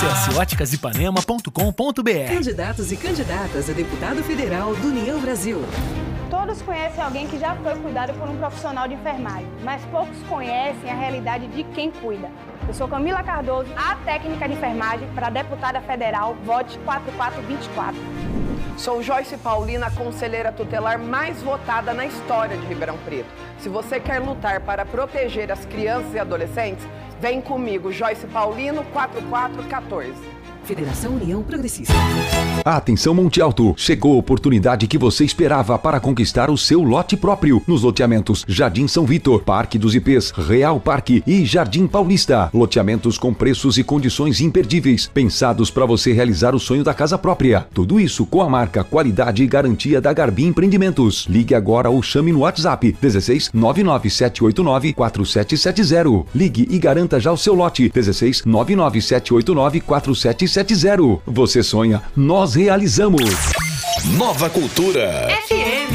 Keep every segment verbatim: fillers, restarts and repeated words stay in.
Acesse óticas ipanema ponto com ponto br. Candidatos e candidatas a deputado federal do União Brasil. Todos conhecem alguém que já foi cuidado por um profissional de enfermagem, mas poucos conhecem a realidade de quem cuida. Eu sou Camila Cardoso, a técnica de enfermagem para deputada federal, vote quatro quatro dois quatro. Sou Joyce Paulina, a conselheira tutelar mais votada na história de Ribeirão Preto. Se você quer lutar para proteger as crianças e adolescentes, vem comigo, Joyce Paulino, quatro quatro um quatro. Federação União Progressista. Atenção Monte Alto, chegou a oportunidade que você esperava para conquistar o seu lote próprio nos loteamentos Jardim São Vitor, Parque dos Ipês, Real Parque e Jardim Paulista. Loteamentos com preços e condições imperdíveis, pensados para você realizar o sonho da casa própria. Tudo isso com a marca, qualidade e garantia da Garbi Empreendimentos. Ligue agora ou chame no WhatsApp dezesseis nove nove sete oito nove quatro sete sete zero. Ligue e garanta já o seu lote dezesseis nove nove sete oito nove quatro sete sete zero. Você sonha, nós realizamos. Nova Cultura F M.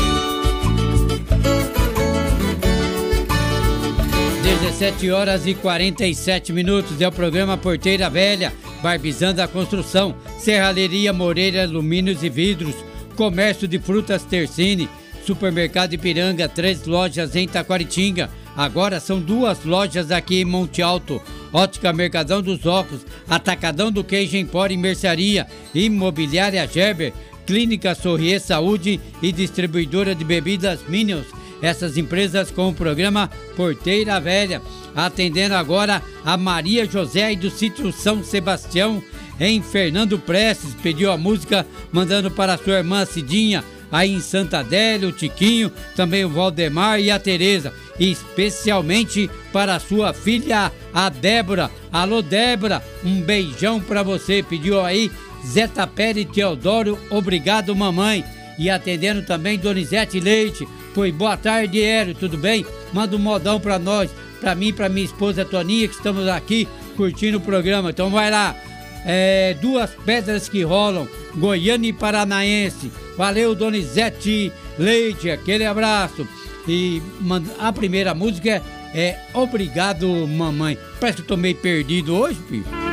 dezessete horas e quarenta e sete minutos. É o programa Porteira Velha, Barbizando a Construção, Serralheria Moreira Alumínios e Vidros, Comércio de Frutas Tercine, Supermercado Ipiranga, três lojas em Taquaritinga. Agora são duas lojas aqui em Monte Alto. Ótica Mercadão dos Óculos, Atacadão do Queijo Empório e Mercearia, Imobiliária Gerber, Clínica Sorrier Saúde e Distribuidora de Bebidas Minions. Essas empresas com o programa Porteira Velha. Atendendo agora a Maria José e do Sítio São Sebastião, em Fernando Prestes. Pediu a música mandando para a sua irmã Cidinha, aí em Santa Adélia, o Tiquinho, também o Valdemar e a Tereza, e especialmente para a sua filha, a Débora. Alô, Débora, um beijão pra você. Pediu aí Zé Tapere Teodoro, obrigado, mamãe. E atendendo também Donizete Leite. Foi boa tarde, Hélio, tudo bem? Manda um modão pra nós, pra mim e pra minha esposa Toninha, que estamos aqui curtindo o programa. Então vai lá. É, duas pedras que rolam, Goiânia e Paranaense. Valeu, Donizete Leite, aquele abraço. E a primeira música é, é Obrigado, Mamãe. Parece que eu tô meio perdido hoje, filho.